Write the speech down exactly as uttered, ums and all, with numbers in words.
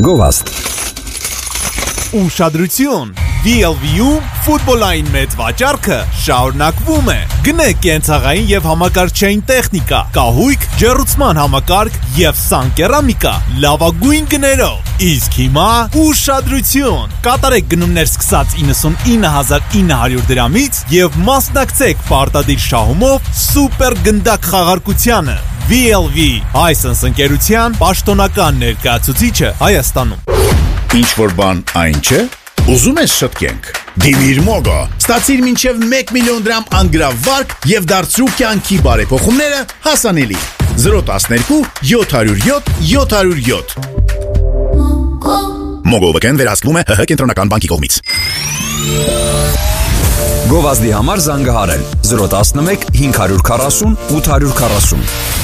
Գովաստ Ուշադրություն! վի ել վի-ում ֆուտբոլային մեծ վաճառքը շարունակվում է։ Գնեք կենցաղային եւ համակարգչային տեխնիկա, կահույք, ջեռուցման համակարգ եւ սանկերամիկա լավագույն գներով։ Իսկ հիմա ուշադրություն! Կատարեք գնումներ սկսած իննսունինը հազար ինը հարյուր դրամից եւ մասնակցեք պարտադիր շահումով սուպեր գնդակ խաղարկությանը։ վի ել վի Հայսենս ընկերության պաշտոնական ներկայացուցիչը Հայաստանում։ Ինչ որ բան այն չէ։ Ուզում ես շտկենք։ Դիմիր Մոգո, ստացիր մինչև մեկ միլիոն դրամ անգրավարկ եւ դարձրու կյանքի բարեփոխումները հասանելի։ զրո տասներկու յոթ հարյուր յոթ յոթ հարյուր յոթ Մոգո վկեն վերահսկվում է ՀՀ կենտրոնական բանկի կողմից։ Գովազդի համար զանգահարել զրո տասնմեկ հինգ հարյուր քառասուն ութ հարյուր քառասուն